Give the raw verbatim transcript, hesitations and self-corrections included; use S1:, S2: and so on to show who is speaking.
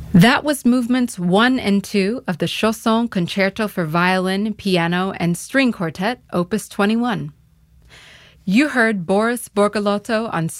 S1: That was movements one and two of the Chausson Concerto for Violin, Piano, and String Quartet, Opus twenty-one. You heard Boris Borgolotto on